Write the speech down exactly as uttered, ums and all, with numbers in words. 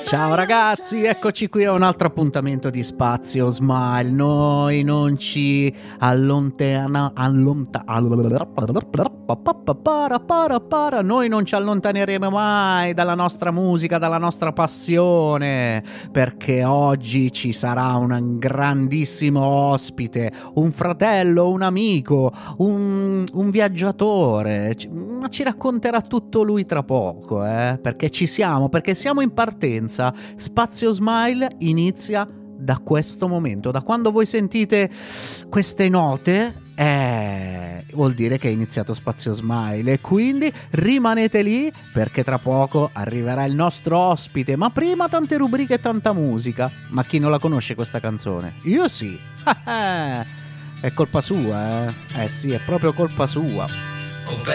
Ciao ragazzi, eccoci qui a un altro appuntamento di Spazio Smile. Noi non ci allontana, allonta, noi non ci allontaneremo mai dalla nostra musica, dalla nostra passione, perché oggi ci sarà un grandissimo ospite, un fratello, un amico, un, un viaggiatore. Ci, ma ci racconterà tutto lui tra poco, eh? Perché ci siamo, perché siamo in partenza. Spazio Smile inizia da questo momento, da quando voi sentite queste note, eh, vuol dire che è iniziato Spazio Smile, e quindi rimanete lì perché tra poco arriverà il nostro ospite. Ma prima tante rubriche e tanta musica. Ma chi non la conosce questa canzone? Io sì. È colpa sua, eh? Eh sì, è proprio colpa sua.